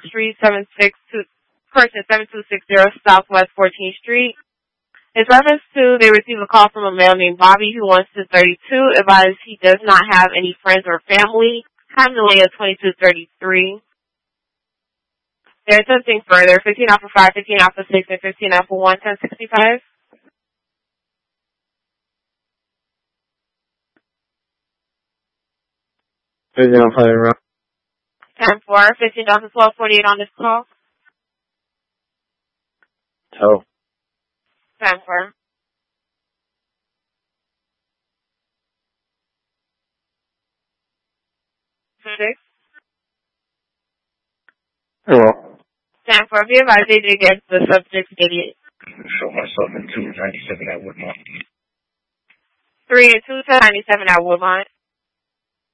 Street, person 7260 Southwest 14th Street. In reference to, they received a call from a male named Bobby who wants to 32, advised he does not have any friends or family. Time delay of 22:33. They're attempting further. 15 Alpha 5, 15 Alpha 6, and 15 Alpha 1, 1065. 15 Alpha 10-4, 15 Alpha 1248 on this call. Toe. 10-4. Six. Hello. 10-4. Be advised they did get the subject's idiot. Show myself in 297 at Woodmont. 3 and 2, 1097 at Woodmont.